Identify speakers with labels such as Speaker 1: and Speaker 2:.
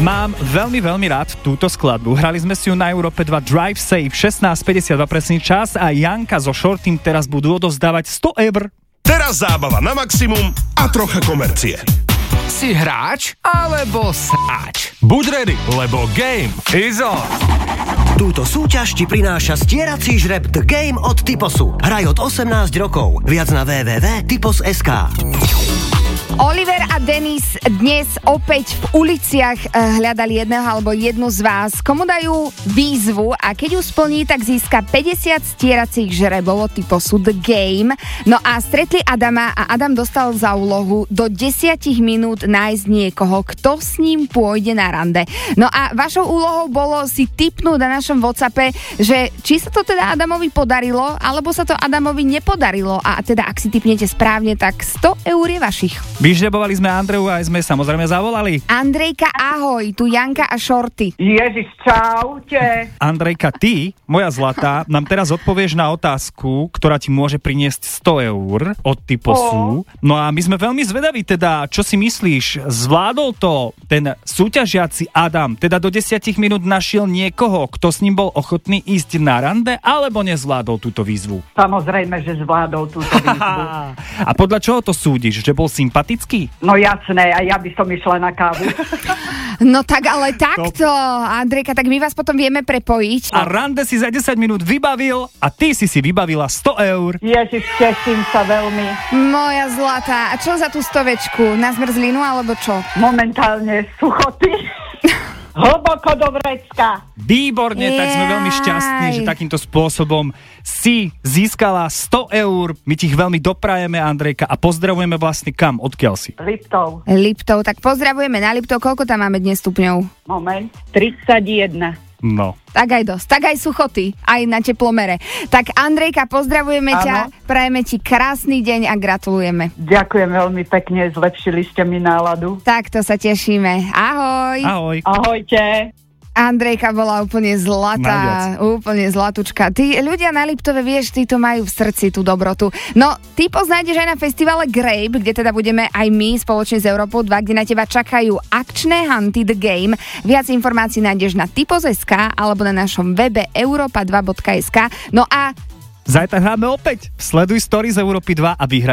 Speaker 1: Mám veľmi rád túto skladbu. Hrali sme si ju na Európe 2 Drive Safe, 16:52 presný čas a Janka so Shortym teraz budú odovzdávať 100 eur.
Speaker 2: Teraz zábava na maximum a trocha komercie.
Speaker 3: Si hráč alebo sáč?
Speaker 2: Buď ready, lebo game is on.
Speaker 4: Túto súťaž ti prináša stierací žreb The Game od Typosu. Hraj od 18 rokov. Viac na www.typos.sk.
Speaker 5: Oliver a Denis dnes opäť v uliciach hľadali jedného alebo jednu z vás, komu dajú výzvu a keď ju splní, tak získa 50 stieracích žrebov od Typosu The Game. No a stretli Adama a Adam dostal za úlohu do 10 minút nájsť niekoho, kto s ním pôjde na rande. No a vašou úlohou bolo si tipnúť na našom WhatsAppe, že či sa to teda Adamovi podarilo, alebo sa to Adamovi nepodarilo. A teda ak si tipnete správne, tak 100 eur je vašich.
Speaker 1: Vyžrebovali sme Andreju a aj sme samozrejme zavolali.
Speaker 5: Andrejka, ahoj, tu Janka a Shorty.
Speaker 6: Ježiš, čaute.
Speaker 1: Andrejka, ty, moja zlatá, nám teraz odpovieš na otázku, ktorá ti môže priniesť 100 eur od Typosu. No a my sme veľmi zvedaví teda, čo si myslíš, zvládol to ten súťažiaci Adam, teda do 10 minút našiel niekoho, kto s ním bol ochotný ísť na rande, alebo nezvládol túto výzvu?
Speaker 6: Samozrejme, že zvládol túto výzvu.
Speaker 1: A podľa čoho to súdiš, že bol sympatický?
Speaker 6: No jasné, a ja by som išla na kávu.
Speaker 5: No tak ale takto, Andrejka, tak my vás potom vieme prepojiť.
Speaker 1: A rande si za 10 minút vybavil a ty si vybavila 100 eur.
Speaker 6: Ježiš, teším sa veľmi.
Speaker 5: Moja zlatá, a čo za tú stovečku? Na zmrzlinu alebo čo?
Speaker 6: Momentálne suchoty. Hlboko do vrecka.
Speaker 1: Výborne, tak sme veľmi šťastní, že takýmto spôsobom si získala 100 eur. My ti ich veľmi doprajeme, Andrejka, a pozdravujeme vlastne kam? Odkiaľ si?
Speaker 6: Liptov,
Speaker 5: tak pozdravujeme na Liptov. Koľko tam máme dnes stupňov?
Speaker 6: Moment, 31.
Speaker 1: No.
Speaker 5: Tak aj dosť, tak aj suchoty, aj na teplomere. Tak Andrejka, pozdravujeme ťa, prajeme ti krásny deň a gratulujeme.
Speaker 6: Ďakujem veľmi pekne, zlepšili ste mi náladu.
Speaker 5: Tak to sa tešíme. Ahoj.
Speaker 1: Ahoj.
Speaker 6: Ahojte.
Speaker 5: Andrejka bola úplne zlatá, úplne zlatučka. Tí ľudia na Liptove, vieš, tí to majú v srdci, tú dobrotu. No, Typos nájdeš aj na festivale Grape, kde teda budeme aj my spoločne s Európou 2, kde na teba čakajú akčné hunty The Game. Viac informácií nájdeš na typos.sk alebo na našom webe europa2.sk. No a
Speaker 1: zajtra hráme opäť. Sleduj story z Európy 2 a vyhraj